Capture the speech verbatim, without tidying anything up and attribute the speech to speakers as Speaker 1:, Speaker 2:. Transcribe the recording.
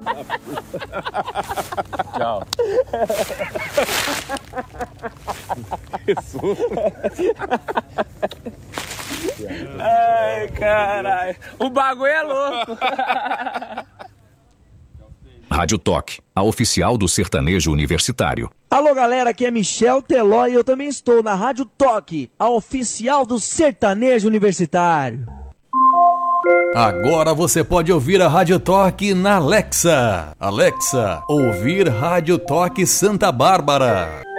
Speaker 1: Tchau. Ai, caralho. O bagulho é louco.
Speaker 2: Rádio Toque, a oficial do sertanejo universitário.
Speaker 3: Alô, galera, aqui é Michel Teló e eu também estou na Rádio Toque, a oficial do sertanejo universitário.
Speaker 4: Agora você pode ouvir a Rádio Toque na Alexa. Alexa, ouvir Rádio Toque Santa Bárbara.